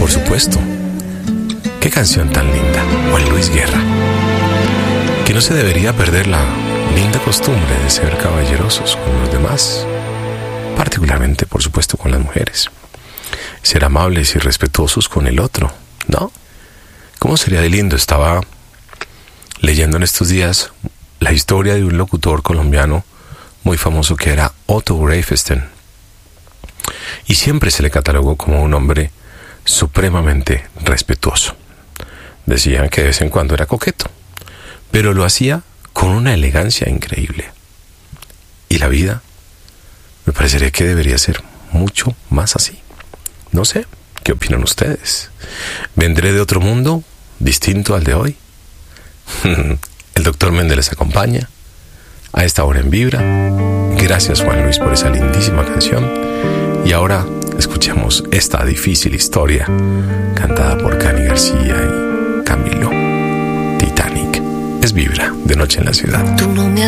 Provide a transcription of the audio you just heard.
Por supuesto. Qué canción tan linda. Juan Luis Guerra. Que no se debería perder la linda costumbre de ser caballerosos con los demás, particularmente, por supuesto, con las mujeres. Ser amables y respetuosos con el otro, ¿no? ¿Cómo sería de lindo? Estaba leyendo en estos días la historia de un locutor colombiano muy famoso que era Otto Greifesten. Y siempre se le catalogó como un hombre supremamente respetuoso. Decían que de vez en cuando era coqueto, pero lo hacía con una elegancia increíble. Y la vida, me parecería que debería ser mucho más así. No sé, ¿qué opinan ustedes? ¿Vendré de otro mundo distinto al de hoy? El doctor Méndez les acompaña a esta hora en Vibra. Gracias, Juan Luis, por esa lindísima canción. Y ahora escuchemos esta difícil historia cantada por Cani García y Camilo. Titanic. Es Vibra, de noche en la ciudad.